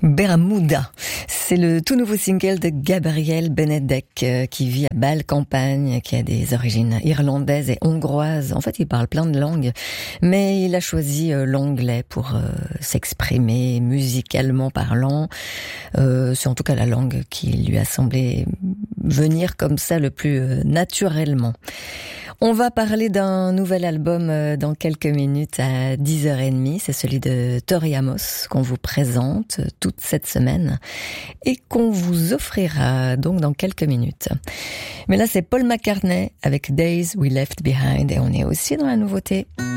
Bermuda, c'est le tout nouveau single de Gabriel Benedek qui vit à Bâle-Campagne, qui a des origines irlandaises et hongroises. En fait, il parle plein de langues, mais il a choisi l'anglais pour s'exprimer musicalement parlant. C'est en tout cas la langue qui lui a semblé venir comme ça le plus naturellement. On va parler d'un nouvel album dans quelques minutes à 10h30. C'est celui de Tori Amos qu'on vous présente toute cette semaine et qu'on vous offrira donc dans quelques minutes. Mais là, c'est Paul McCartney avec Days We Left Behind et on est aussi dans la nouveauté.